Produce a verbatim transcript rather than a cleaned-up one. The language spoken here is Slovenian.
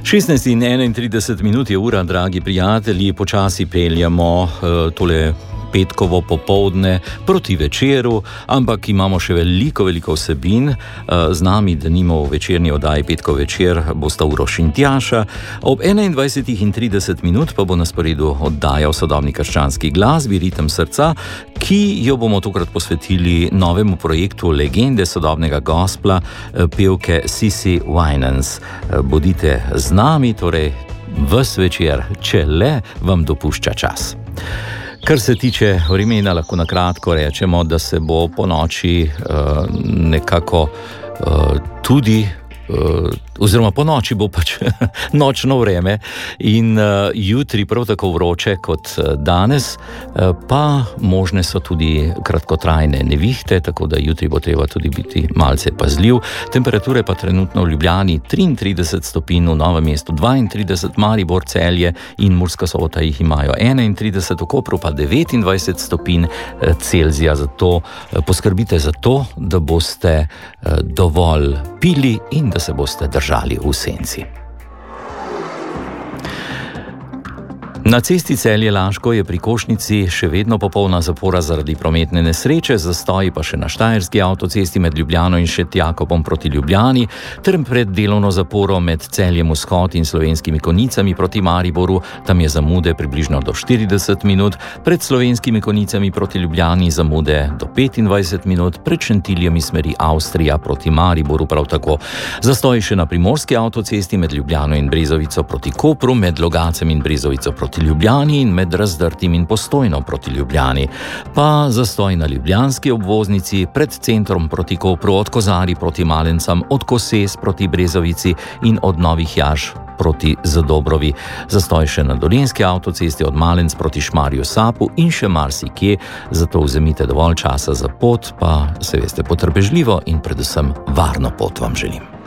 šestnajst in enaintrideset minut je ura, dragi prijatelji, počasi peljamo uh, tole petkovo popoldne proti večeru, ampak imamo še veliko, veliko vsebin. Z nami, da nimo v večerni oddaji Petko večer, bosta Uroš in Tjaša. Ob enaindvajset in trideset minut pa bo na sporedu oddaja o sodobni krščanski glasbi Ritem srca, ki jo bomo tokrat posvetili novemu projektu legende sodobnega gospla, pevke Sissy Winans. Bodite z nami, torej ves večer, če le vam dopušča čas. Kar se tiče vremena, lahko na kratko rečemo, da se bo po noči uh, nekako uh, tudi, uh, oziroma po noči bo pač nočno vreme in uh, jutri prav tako vroče kot danes, uh, pa možne so tudi kratkotrajne nevihte, tako da jutri bo treba tudi biti malce pazljiv. Temperature pa trenutno v Ljubljani triintrideset stopinj, v Novem mestu dvaintrideset, Maribor, Celje in Murska Sobota jih imajo enaintrideset, v Kopru pa devetindvajset stopinj Celzija. Zato poskrbite za to, da boste dovolj pili in da se boste držali v senci. Na cesti Celje-Laško je pri Košnici še vedno popolna zapora zaradi prometne nesreče, zastoji pa še na Štajerski avtocesti med Ljubljano in Šentjakobom proti Ljubljani, ter pred delovno zaporo med Celjem Vzhod in Slovenskimi Konjicami proti Mariboru, tam je zamude približno do štirideset minut, pred Slovenskimi Konjicami proti Ljubljani zamude do petindvajset minut, pred Šentiljem iz smeri Avstrija proti Mariboru prav tako. Zastoji še na Primorski avtocesti med Ljubljano in Brezovico proti Kopru, med Logacem in Brezovico proti Ljubljani in med Razdrtim in Postojno proti Ljubljani. Pa zastoj na ljubljanski obvoznici pred centrom proti Kopru, od Kozari proti Malencam, od Koses proti Brezovici in od Novih Jarš proti Zadobrovi. Zastoj še na Dolenjski avtocesti od Malenc proti Šmarju Sapu in še marsikje, zato vzemite dovolj časa za pot, pa se veste potrpežljivo in predvsem varno pot vam želim.